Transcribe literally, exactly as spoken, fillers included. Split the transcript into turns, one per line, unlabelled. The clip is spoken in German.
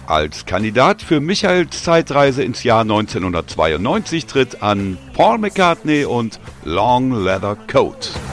Als Kandidat für Michaels Zeitreise ins Jahr neunzehnhundertzweiundneunzig tritt an Paul McCartney und Long Leather Coat.